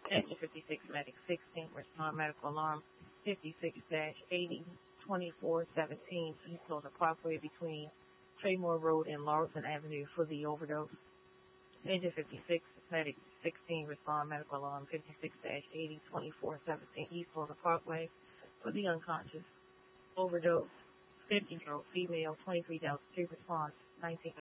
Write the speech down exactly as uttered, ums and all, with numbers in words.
Engine fifty-six, Medic sixteen, respond medical alarm fifty-six eighty, twenty-four seventeen, East Northern Parkway between Traymore Road and Lawson Avenue for the overdose. Engine fifty-six, Medic sixteen, respond medical alarm fifty-six eighty, twenty-four seventeen, East Northern Parkway for the unconscious overdose. fifty-year-old female, twenty-three thousand two, response nineteen